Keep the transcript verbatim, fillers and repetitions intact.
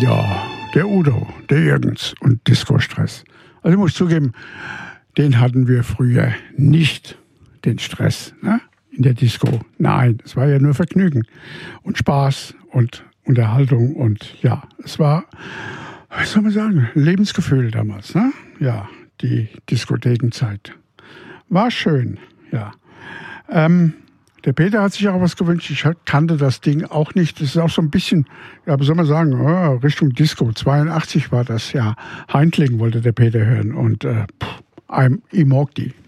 Ja, der Udo, der Jürgens und Disco-Stress. Also ich muss zugeben, den hatten wir früher nicht, den Stress, ne? In der Disco. Nein, es war ja nur Vergnügen und Spaß und Unterhaltung und ja, es war, was soll man sagen, Lebensgefühl damals, ne? Ja, die Diskothekenzeit. War schön, ja. Ähm, Der Peter hat sich auch was gewünscht. Ich kannte das Ding auch nicht. Das ist auch so ein bisschen, ja, wie soll man sagen, oh, Richtung Disco. zweiundachtzig war das, ja. Heindling wollte der Peter hören und äh, pff, ich mag die.